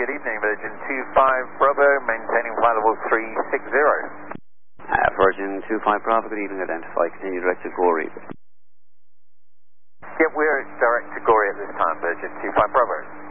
good evening, Virgin 25 Bravo, maintaining flight level 360. Virgin 25 Bravo, good evening, identify, continue direct to Gorey. Yep, we're direct to Gorey at this time, Virgin 25 Bravo.